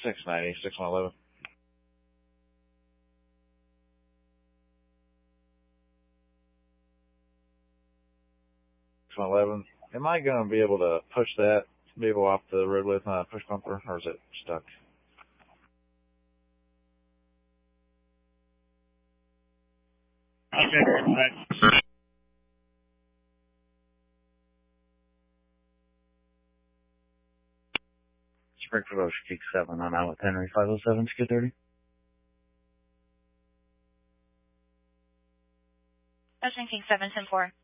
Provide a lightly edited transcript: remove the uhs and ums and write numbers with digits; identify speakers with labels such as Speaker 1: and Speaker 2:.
Speaker 1: 690, 6111. 611. Am I going to be able to push that vehicle off the road with my push bumper, or is it stuck?
Speaker 2: Okay.
Speaker 3: Springfield Ocean Peak 7 on Islet Henry 507, skid 30.
Speaker 4: Ocean King 7, 10-4.